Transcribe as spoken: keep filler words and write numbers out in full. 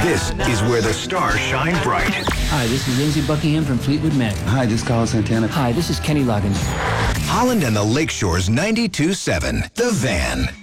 This is where the stars shine bright. Hi, this is Lindsey Buckingham from Fleetwood Mac. Hi, this is Carlos Santana. Hi, this is Kenny Loggins. Holland and the Lakeshore's ninety-two point seven, The Van.